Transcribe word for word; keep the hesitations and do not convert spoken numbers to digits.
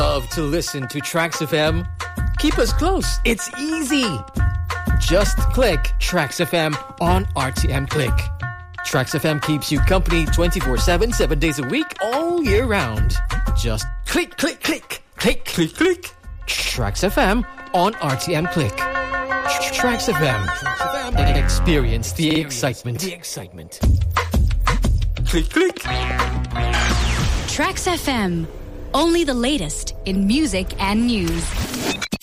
love to listen to Trax F M? Keep us close. It's easy. Just click Trax F M on R T M Click. Trax F M keeps you company twenty-four seven, seven days a week, all year round. Just click, click, click, click, click, click. Trax F M on R T M Click. Trax F M. Experience the excitement. The excitement. Click, click. Trax F M. Only the latest in music and news.